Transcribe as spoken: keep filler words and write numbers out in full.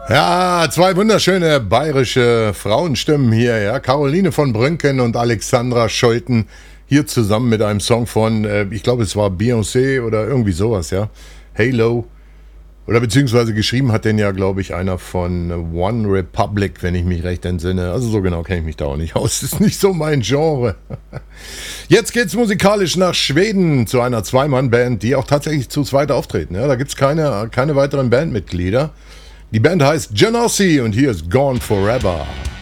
Ja, zwei wunderschöne bayerische Frauenstimmen hier, ja. Caroline von Brünken und Alexandra Scholten hier zusammen mit einem Song von, äh, ich glaube, es war Beyoncé oder irgendwie sowas, ja. Halo. Oder beziehungsweise geschrieben hat den ja, glaube ich, einer von One Republic, wenn ich mich recht entsinne. Also so genau kenne ich mich da auch nicht aus. Das ist nicht so mein Genre. Jetzt geht's musikalisch nach Schweden zu einer Zwei-Mann-Band, die auch tatsächlich zu zweit auftreten. Ja, da gibt's keine, keine weiteren Bandmitglieder. Die Band heißt Genossi und hier ist Gone Forever.